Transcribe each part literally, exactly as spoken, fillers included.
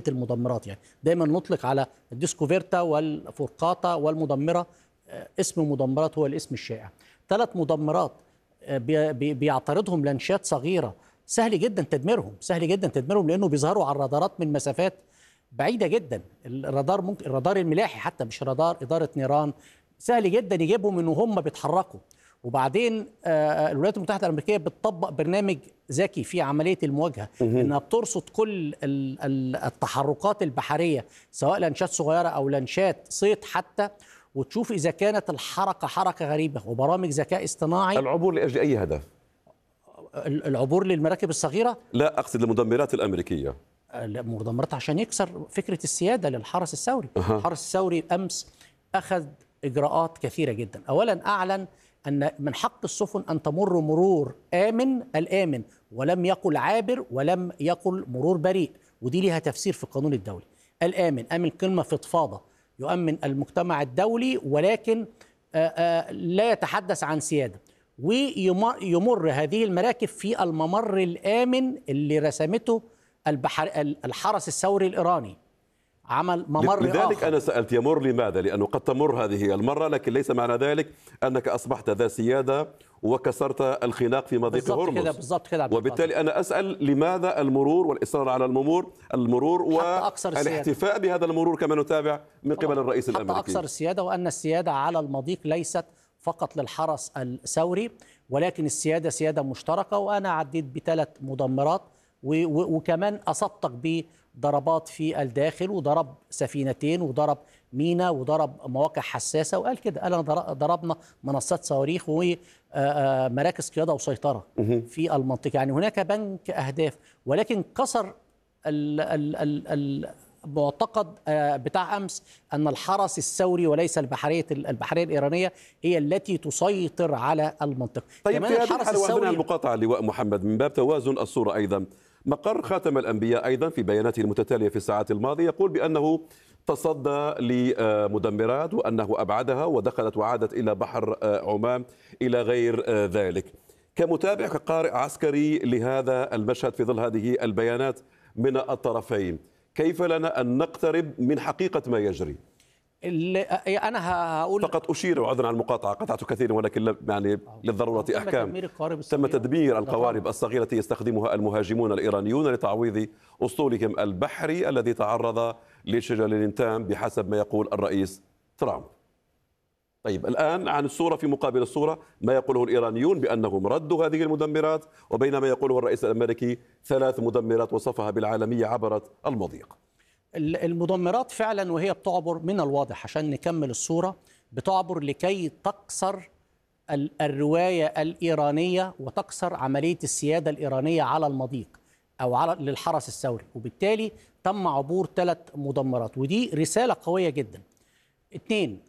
المدمرات. يعني دايما نطلق على الديسكوفيرتا والفورقاتا والمدمرة اسم مدمرات هو الاسم الشائع. ثلاث مدمرات بيعترضهم لانشات صغيرة سهل جدا تدميرهم، سهل جدا تدميرهم لأنه بيظهروا على الرادارات من مسافات بعيدة جدا. الرادار ممكن الرادار الملاحي حتى مش رادار إدارة نيران، سهل جدا يجيبهم إن هم بيتحركوا. وبعدين الولايات المتحدة الأمريكية بتطبق برنامج ذكي في عملية المواجهة، إنها بترصد كل التحركات البحرية سواء لانشات صغيرة أو لانشات صيد حتى، وتشوف إذا كانت الحركة حركة غريبة، وبرامج ذكاء اصطناعي. العبور لأجل أي هدف؟ العبور للمراكب الصغيرة؟ لا، أقصد المدمرات الأمريكية. المدمرات عشان يكسر فكرة السيادة للحرس الثوري. أه. الحرس الثوري أمس أخذ إجراءات كثيرة جدا. أولا أعلن أن من حق السفن أن تمر مرور آمن الآمن، ولم يقل عابر ولم يقل مرور بريء، ودي لها تفسير في القانون الدولي. الآمن آمن كلمة فضفاضة يؤمن المجتمع الدولي، ولكن آآ آآ لا يتحدث عن سيادة. ويمر هذه المراكب في الممر الآمن اللي رسمته البحر الحرس الثوري الإيراني. عمل ممر لذلك آخر. أنا سألت يمر لماذا؟ لأنه قد تمر هذه المرة، لكن ليس معنى ذلك أنك أصبحت ذا سيادة وكسرت الخناق في مضيق هرمز. بالضبط كده، بالضبط كده. وبالتالي أنا أسأل لماذا المرور والإصرار على المرور المرور والاحتفاء بهذا المرور كما نتابع من قبل الرئيس الأمريكي حتى أكثر السيادة، وأن السيادة على المضيق ليست فقط للحرس الثوري، ولكن السيادة سيادة مشتركة. وأنا عديت بثلاث مدمرات، وكمان أصبتك بضربات في الداخل، وضرب سفينتين، وضرب مينا، وضرب مواقع حساسة، وقال كده قال أنا ضربنا منصات صواريخ ومراكز قيادة وسيطرة في المنطقة. يعني هناك بنك أهداف، ولكن كسر المعتقد بتاع أمس أن الحرس الثوري وليس البحرية البحرية الإيرانية هي التي تسيطر على المنطقة. طيب في هذه الحالة وعندنا المقاطعة اللواء محمد من باب توازن الصورة أيضا، مقر خاتم الأنبياء أيضا في بياناته المتتالية في الساعات الماضية يقول بأنه تصدى لمدمرات وأنه أبعدها ودخلت وعادت إلى بحر عمان إلى غير ذلك. كمتابع كقارئ عسكري لهذا المشهد في ظل هذه البيانات من الطرفين، كيف لنا أن نقترب من حقيقة ما يجري؟ أنا هقول فقط أشير، وعذرا عن المقاطعة قطعت كثيرا، ولكن يعني للضرورة أحكام. تم تدمير القوارب الصغيرة التي يستخدمها المهاجمون الإيرانيون لتعويض أسطولهم البحري الذي تعرض لشجل الانتام بحسب ما يقول الرئيس ترامب. طيب الآن عن الصورة في مقابل الصورة، ما يقوله الإيرانيون بأنهم ردوا هذه المدمرات، وبينما يقوله الرئيس الأمريكي ثلاث مدمرات وصفها بالعالمية عبرت المضيق. المدمرات فعلا وهي بتعبر من الواضح عشان نكمل الصورة، بتعبر لكي تكسر الرواية الإيرانية وتكسر عملية السيادة الإيرانية على المضيق أو على للحرس الثوري، وبالتالي تم عبور ثلاث مدمرات، ودي رسالة قوية جدا. اثنين،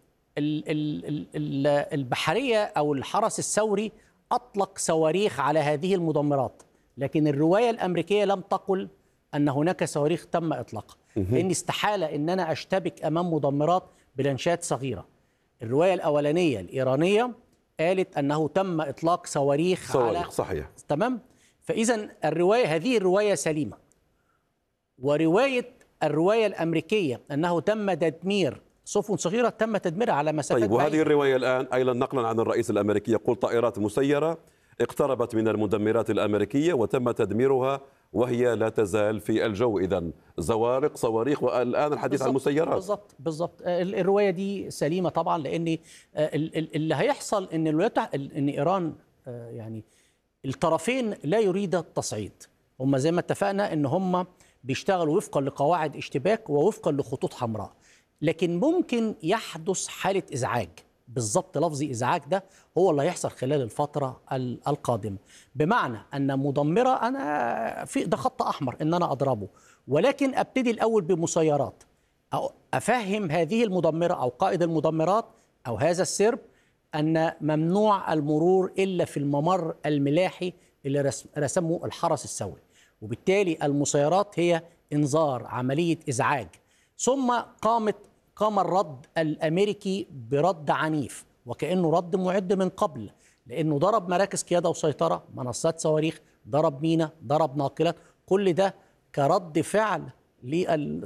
البحرية أو الحرس الثوري أطلق صواريخ على هذه المدمرات، لكن الرواية الأمريكية لم تقل أن هناك صواريخ تم إطلاقها، لأن استحالة أن أنا أشتبك أمام مدمرات بلانشات صغيرة. الرواية الأولانية الإيرانية قالت أنه تم إطلاق صواريخ, صواريخ على صحيح. تمام. فإذا الرواية هذه الرواية سليمة، ورواية الرواية الأمريكية أنه تم تدمير سفن صغيرة تم تدميرها على مسافات طيب، وهذه بعيدة. الرواية الآن أيضا نقلا عن الرئيس الأمريكي يقول طائرات مسيرة اقتربت من المدمرات الأمريكية وتم تدميرها وهي لا تزال في الجو. إذن زوارق صواريخ، والآن الحديث عن المسيرات. بالضبط بالضبط. الرواية دي سليمة طبعا، لأن اللي هيحصل أن الولايات أن إيران يعني الطرفين لا يريد التصعيد، هم زي ما اتفقنا أن هم بيشتغلوا وفقا لقواعد اشتباك ووفقا لخطوط حمراء، لكن ممكن يحدث حالة إزعاج. بالضبط لفظ إزعاج ده هو اللي هيحصل خلال الفترة القادمة، بمعنى أن مدمرة أنا في ده خط أحمر إن أنا أضربه، ولكن أبتدي الأول بمسيرات أو أفهم هذه المدمرة أو قائد المدمرات أو هذا السرب أن ممنوع المرور إلا في الممر الملاحي اللي رسمه الحرس الثوري، وبالتالي المسيرات هي إنذار عملية إزعاج. ثم قامت قام الرد الأمريكي برد عنيف وكأنه رد معد من قبل، لأنه ضرب مراكز قيادة وسيطرة، منصات صواريخ، ضرب مينا، ضرب ناقلات، كل ده كرد فعل